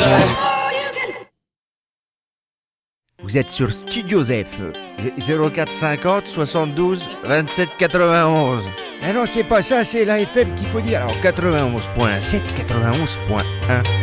Vous êtes sur Studio Zef, 0450 72 27 91. Ah non, c'est pas ça, c'est la FM qu'il faut dire. Alors 91.7, 91.1.